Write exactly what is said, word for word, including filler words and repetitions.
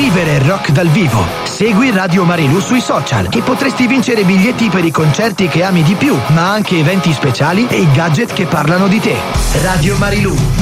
vivere il rock dal vivo. Segui Radio Marilù sui social e potresti vincere biglietti per i concerti che ami di più, ma anche eventi speciali e i gadget che parlano di te. Radio Marilù.